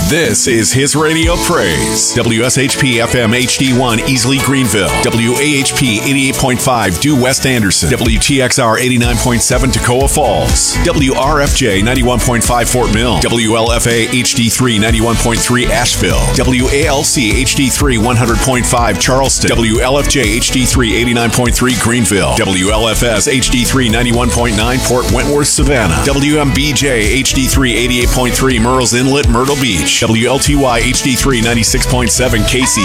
This is his radio praise. WSHP FM HD1 Easley Greenville. WAHP 88.5 Due West Anderson. WTXR 89.7 Toccoa Falls. WRFJ 91.5 Fort Mill. WLFA HD3 91.3 Asheville. WALC HD3 100.5 Charleston. WLFJ HD3 89.3 Greenville. WLFS HD3 91.9 Port Wentworth Savannah. WMBJ HD3 88.3 Murrells Inlet Myrtle Beach. WLTY HD3 96.7 Casey